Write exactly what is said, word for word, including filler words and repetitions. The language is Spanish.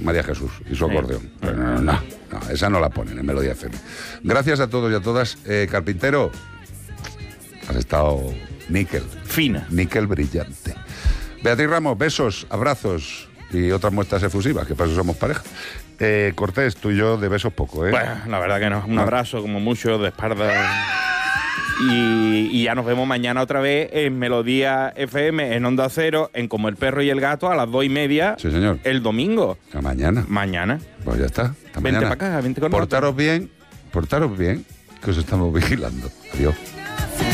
María Jesús y su acordeón. Sí. Pero no, no, no, esa no la ponen en Melodía F M. Gracias a todos y a todas. Eh, Carpintero, has estado níquel. Fina. Níquel brillante. Beatriz Ramos, besos, abrazos y otras muestras efusivas, que para eso somos pareja. Eh, Cortés, tú y yo de besos poco, ¿eh? Bueno, la verdad que no. Un abrazo, como mucho, de espalda. Y, y ya nos vemos mañana otra vez en Melodía F M, en Onda Cero, en Como el Perro y el Gato, a las dos y media. Sí, señor. El domingo. A mañana. Mañana. Pues ya está. Hasta vente mañana. para acá, vente con nosotros. Portaros bien, portaros bien, que os estamos vigilando. Adiós.